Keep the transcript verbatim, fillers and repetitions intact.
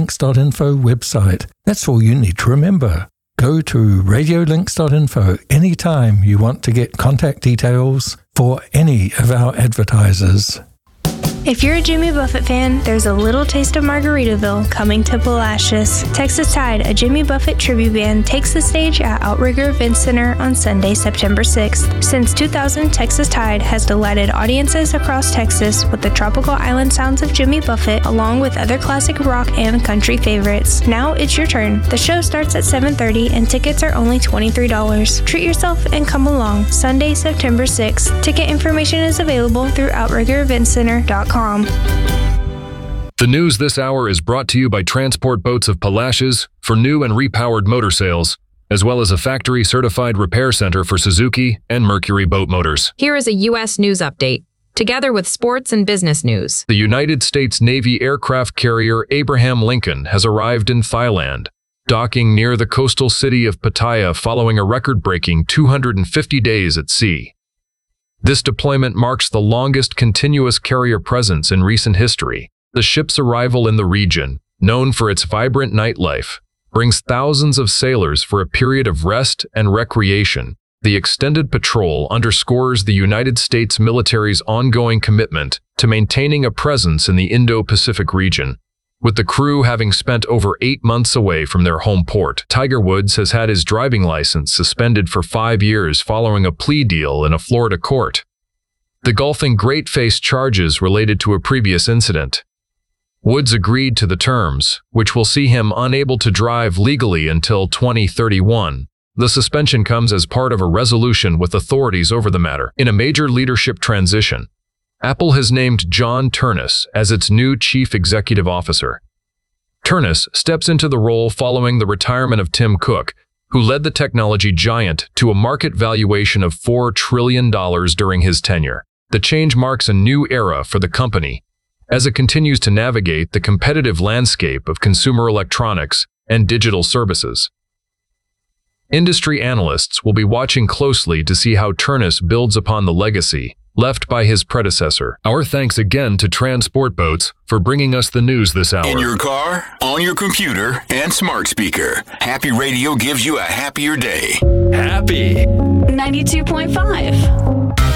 radiolinks dot info website. That's all you need to remember. Go to radiolinks dot info anytime you want to get contact details for any of our advertisers. If you're a Jimmy Buffett fan, there's a little taste of Margaritaville coming to Palacios. Texas Tide, a Jimmy Buffett tribute band, takes the stage at Outrigger Event Center on Sunday, September sixth. Since two thousand, Texas Tide has delighted audiences across Texas with the tropical island sounds of Jimmy Buffett, along with other classic rock and country favorites. Now it's your turn. The show starts at seven thirty and tickets are only twenty-three dollars. Treat yourself and come along. Sunday, September sixth. Ticket information is available through outrigger event center dot com. The news this hour is brought to you by Transport Boats of Palacios for new and repowered motor sales, as well as a factory-certified repair center for Suzuki and Mercury boat motors. Here is a U S news update, together with sports and business news. The United States Navy aircraft carrier Abraham Lincoln has arrived in Thailand, docking near the coastal city of Pattaya following a record-breaking two hundred fifty days at sea. This deployment marks the longest continuous carrier presence in recent history. The ship's arrival in the region, known for its vibrant nightlife, brings thousands of sailors for a period of rest and recreation. The extended patrol underscores the United States military's ongoing commitment to maintaining a presence in the Indo-Pacific region. With the crew having spent over eight months away from their home port, Tiger Woods has had his driving license suspended for five years following a plea deal in a Florida court. The golfing great faced charges related to a previous incident. Woods agreed to the terms, which will see him unable to drive legally until twenty thirty-one. The suspension comes as part of a resolution with authorities over the matter. In a major leadership transition, Apple has named John Ternus as its new chief executive officer. Ternus steps into the role following the retirement of Tim Cook, who led the technology giant to a market valuation of four trillion dollars during his tenure. The change marks a new era for the company, as it continues to navigate the competitive landscape of consumer electronics and digital services. Industry analysts will be watching closely to see how Ternus builds upon the legacy left by his predecessor. Our thanks again to Transport Boats for bringing us the news this hour. In your car, on your computer, and smart speaker, Happy Radio gives you a happier day. Happy ninety-two point five